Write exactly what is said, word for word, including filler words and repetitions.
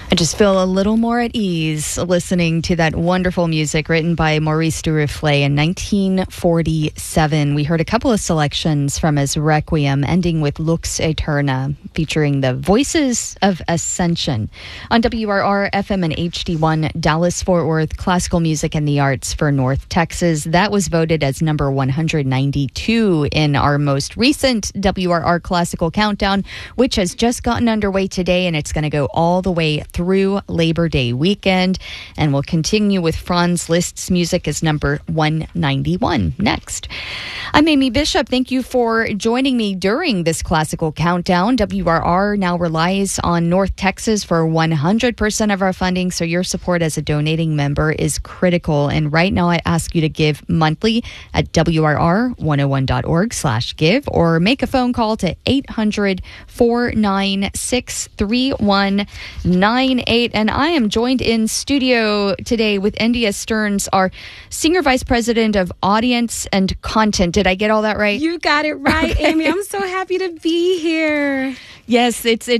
I just feel a little more at ease listening to that wonderful music written by Maurice Duruflé in nineteen forty-seven. We heard a couple of selections from his Requiem, ending with Lux Aeterna, featuring the Voices of Ascension. On W R R F M and H D one, Dallas-Fort Worth, classical music and the arts for North Texas. That was voted as number one hundred ninety-two in our most recent W R R Classical Countdown, which has just gotten underway today, and it's going to go all the way through Labor Day weekend. And we'll continue with Franz Liszt's music as number one ninety-one next. I'm Amy Bishop. Thank you for joining me during this Classical Countdown. W R R now relies on North Texas for one hundred percent of our funding, so your support as a donating member is critical. And right now I ask you to give monthly at W R R one oh one dot org slash give, or make a phone call to eight hundred, four nine six, three one nine eight. And I am joined in studio today with India Stearns, our Senior Vice President of Audience and Content. Did I get all that right? You got it right, Okay. Amy. I'm so happy to be here. Yes, it's it's